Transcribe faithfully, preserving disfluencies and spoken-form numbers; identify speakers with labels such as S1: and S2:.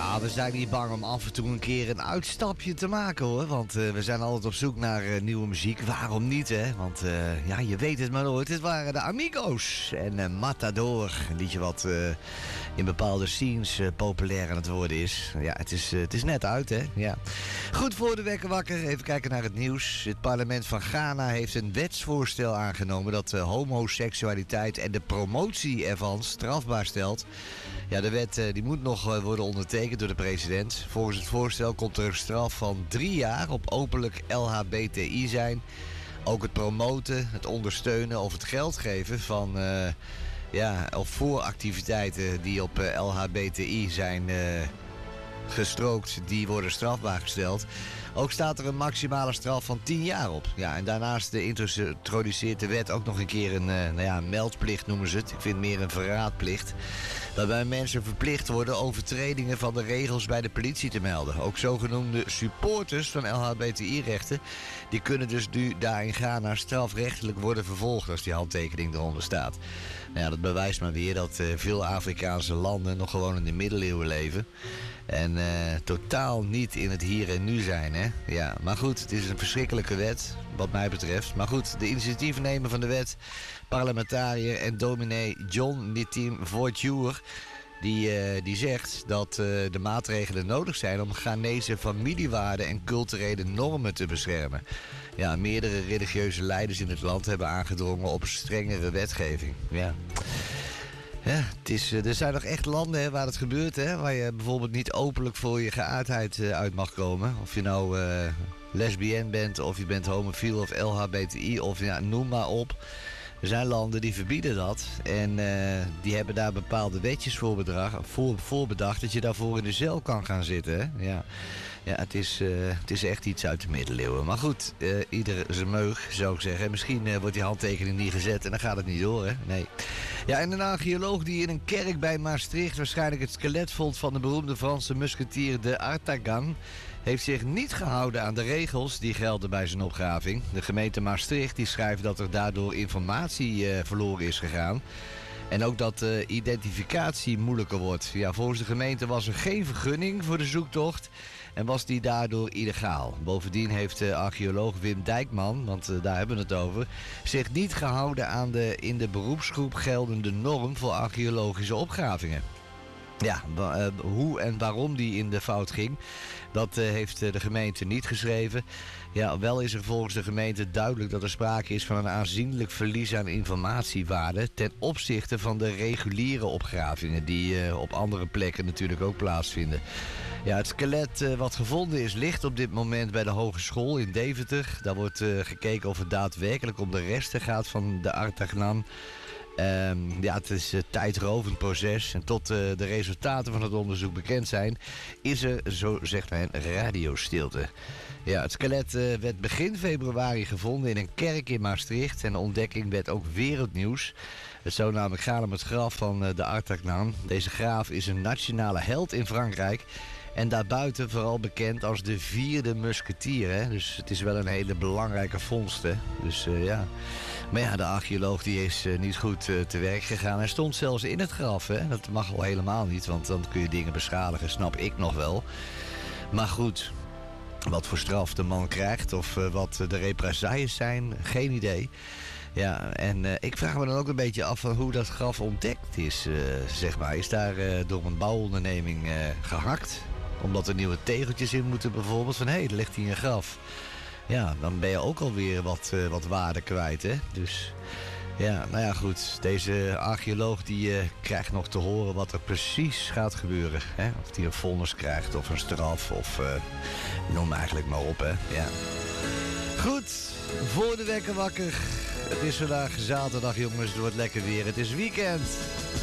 S1: Ja, we zijn niet bang om af en toe een keer een uitstapje te maken, hoor. Want uh, we zijn altijd op zoek naar uh, nieuwe muziek. Waarom niet, hè? Want uh, ja, je weet het maar nooit. Het waren de Amigos en uh, Matador. Een liedje wat uh, in bepaalde scenes uh, populair aan het worden is. Ja, het is, uh, het is net uit, hè? Ja. Goed, voor de wekker wakker. Even kijken naar het nieuws. Het parlement van Ghana heeft een wetsvoorstel aangenomen dat uh, homoseksualiteit en de promotie ervan strafbaar stelt. Ja, de wet uh, die moet nog uh, worden ondertekend door de president. Volgens het voorstel komt er een straf van drie jaar op openlijk L H B T I zijn. Ook het promoten, het ondersteunen of het geld geven van uh, ja, of voor activiteiten die op uh, L H B T I zijn uh, gestrookt, die worden strafbaar gesteld. Ook staat er een maximale straf van tien jaar op. Ja, en daarnaast introduceert de wet ook nog een keer een, uh, nou ja, een meldplicht noemen ze het. Ik vind meer een verraadplicht. Waarbij mensen verplicht worden overtredingen van de regels bij de politie te melden. Ook zogenoemde supporters van L H B T I-rechten, die kunnen dus nu daar in Ghana strafrechtelijk worden vervolgd als die handtekening eronder staat. Nou ja, dat bewijst maar weer dat uh, veel Afrikaanse landen nog gewoon in de middeleeuwen leven. En uh, totaal niet in het hier en nu zijn, hè? Ja, maar goed, het is een verschrikkelijke wet, wat mij betreft. Maar goed, de initiatiefnemer van de wet, parlementariër en dominee John Nitim Voiture, die, uh, die zegt dat uh, de maatregelen nodig zijn om Ghanese familiewaarden en culturele normen te beschermen. Ja, meerdere religieuze leiders in het land hebben aangedrongen op strengere wetgeving. Ja. Ja, het is, er zijn nog echt landen, hè, waar het gebeurt, hè, waar je bijvoorbeeld niet openlijk voor je geaardheid uh, uit mag komen. Of je nou uh, lesbien bent, of je bent homofiel of L H B T I, of ja, noem maar op. Er zijn landen die verbieden dat en uh, die hebben daar bepaalde wetjes voor, bedrag, voor, voor bedacht dat je daarvoor in de cel kan gaan zitten. Hè? Ja, ja het, is, uh, het is echt iets uit de middeleeuwen. Maar goed, uh, ieder zijn meug, zou ik zeggen. Misschien uh, wordt die handtekening niet gezet en dan gaat het niet door, hè? Nee. Ja, en een archeoloog die in een kerk bij Maastricht waarschijnlijk het skelet vond van de beroemde Franse musketier de Artagan, heeft zich niet gehouden aan de regels die gelden bij zijn opgraving. De gemeente Maastricht die schrijft dat er daardoor informatie uh, verloren is gegaan. En ook dat de uh, identificatie moeilijker wordt. Ja, volgens de gemeente was er geen vergunning voor de zoektocht en was die daardoor illegaal. Bovendien heeft de archeoloog Wim Dijkman, want uh, daar hebben we het over, zich niet gehouden aan de in de beroepsgroep geldende norm voor archeologische opgravingen. Ja, uh, hoe en waarom die in de fout ging, dat uh, heeft uh, de gemeente niet geschreven. Ja, wel is er volgens de gemeente duidelijk dat er sprake is van een aanzienlijk verlies aan informatiewaarde ten opzichte van de reguliere opgravingen die uh, op andere plekken natuurlijk ook plaatsvinden. Ja, het skelet uh, wat gevonden is ligt op dit moment bij de hogeschool in Deventer. Daar wordt uh, gekeken of het daadwerkelijk om de resten gaat van de Artagnan. Um, ja, het is een tijdrovend proces en tot uh, de resultaten van het onderzoek bekend zijn, is er, zo zegt men, radiostilte. Ja, het skelet uh, werd begin februari gevonden in een kerk in Maastricht en de ontdekking werd ook wereldnieuws. Het zou namelijk gaan om het graf van uh, de Artagnan. Deze graaf is een nationale held in Frankrijk en daarbuiten vooral bekend als de vierde musketier. Hè? Dus het is wel een hele belangrijke vondst. Hè? Dus uh, ja. Maar ja, de archeoloog die is uh, niet goed uh, te werk gegaan. Hij stond zelfs in het graf. Hè? Dat mag al helemaal niet, want dan kun je dingen beschadigen, snap ik nog wel. Maar goed, wat voor straf de man krijgt of uh, wat de represailles zijn, geen idee. Ja, en uh, ik vraag me dan ook een beetje af van hoe dat graf ontdekt is, uh, zeg maar. Is daar uh, door een bouwonderneming uh, gehakt? Omdat er nieuwe tegeltjes in moeten bijvoorbeeld. Van hé, hey, er ligt hier een graf. Ja, dan ben je ook alweer wat, uh, wat waarde kwijt, hè. Dus ja, nou ja, goed. Deze archeoloog die uh, krijgt nog te horen wat er precies gaat gebeuren. Hè? Of hij een vonnis krijgt of een straf of uh, noem eigenlijk maar op, hè. Ja. Goed, voor de wekker wakker. Het is vandaag zaterdag, jongens. Het wordt lekker weer. Het is weekend.